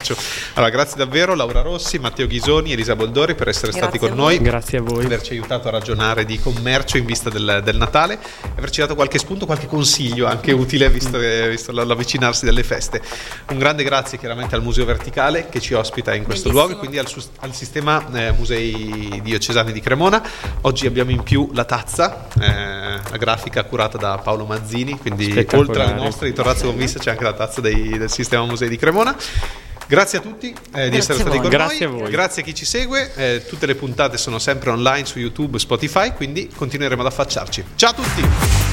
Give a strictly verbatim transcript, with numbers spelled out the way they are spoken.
commercio. Allora, grazie davvero Laura Rossi, Matteo Ghisoni, Elisa Boldori per essere Grazie stati con a noi. voi. Grazie a voi. Averci aiutato a ragionare di commercio in vista del, del Natale, averci dato qualche spunto, qualche consiglio anche utile visto, visto l'avvicinarsi delle feste. Un grande grazie chiaramente al Museo Verticale che ci ospita in questo Bellissimo. luogo e quindi al, al sistema eh, Musei Diocesani di Cremona. Oggi abbiamo in più la tazza, eh, la grafica curata da Paolo Mazzini, quindi oltre alle nostre di Torrazzo con Vista c'è anche la tazza dei, del sistema Musei di Cremona. Grazie a tutti eh, di essere stati con Grazie noi, a voi. grazie a chi ci segue, eh, tutte le puntate sono sempre online su YouTube, Spotify, quindi continueremo ad affacciarci. Ciao a tutti!